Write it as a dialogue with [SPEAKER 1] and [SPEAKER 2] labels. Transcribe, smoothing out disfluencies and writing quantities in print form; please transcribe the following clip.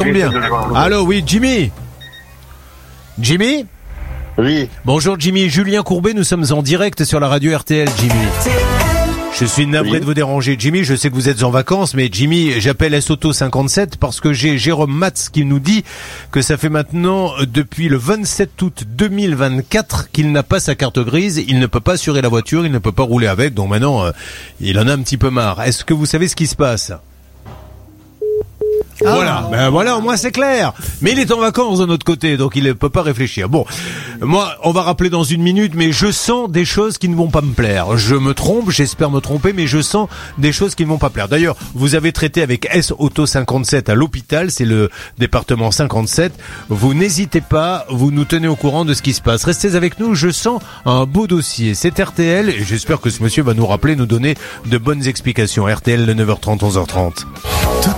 [SPEAKER 1] bien. Allô, oui, Jimmy. Jimmy ?
[SPEAKER 2] Oui.
[SPEAKER 1] Bonjour Jimmy, Julien Courbet, nous sommes en direct sur la radio RTL, Jimmy. Je suis navré de vous déranger, Jimmy, je sais que vous êtes en vacances, mais Jimmy, j'appelle SAuto57 parce que j'ai Jérôme Matz qui nous dit que ça fait maintenant depuis le 27 août 2024 qu'il n'a pas sa carte grise, il ne peut pas assurer la voiture, il ne peut pas rouler avec, donc maintenant il en a un petit peu marre. Est-ce que vous savez ce qui se passe ? Voilà, ben voilà, au moins c'est clair. Mais il est en vacances de notre côté, donc il ne peut pas réfléchir. Bon, moi, on va rappeler dans une minute, mais je sens des choses qui ne vont pas me plaire. Je me trompe, j'espère me tromper, mais je sens des choses qui ne vont pas plaire. D'ailleurs, vous avez traité avec SAuto57 à l'hôpital, c'est le département 57. Vous n'hésitez pas, vous nous tenez au courant de ce qui se passe. Restez avec nous, je sens un beau dossier. C'est RTL, et j'espère que ce monsieur va nous rappeler, nous donner de bonnes explications. RTL, le 9h30, 11h30.